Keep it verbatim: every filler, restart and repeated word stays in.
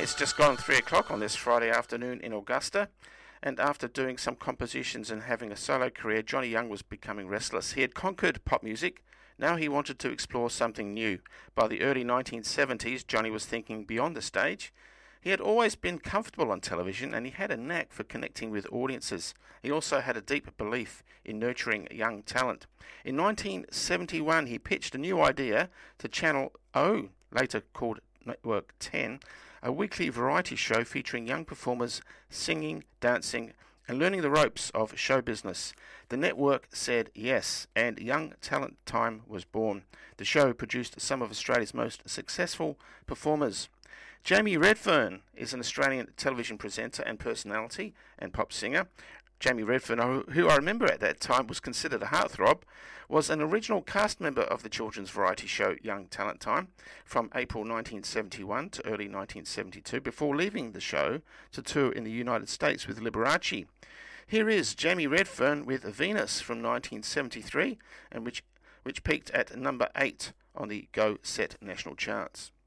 It's just gone three o'clock on this Friday afternoon in Augusta, and after doing some compositions and having a solo career, Johnny Young was becoming restless. He had conquered pop music. Now he wanted to explore something new. By the early nineteen seventies, Johnny was thinking beyond the stage. He had always been comfortable on television, and he had a knack for connecting with audiences. He also had a deep belief in nurturing young talent. In nineteen seventy-one, he pitched a new idea to Channel O, later called Network ten, a weekly variety show featuring young performers singing, dancing, and learning the ropes of show business. The network said yes, and Young Talent Time was born. The show produced some of Australia's most successful performers. Jamie Redfern is an Australian television presenter and personality and pop singer. Jamie Redfern, who I remember at that time was considered a heartthrob, was an original cast member of the children's variety show Young Talent Time from April nineteen seventy-one to early nineteen seventy-two, before leaving the show to tour in the United States with Liberace. Here is Jamie Redfern with Venus from nineteen seventy-three, and which which peaked at number eight on the Go Set national charts.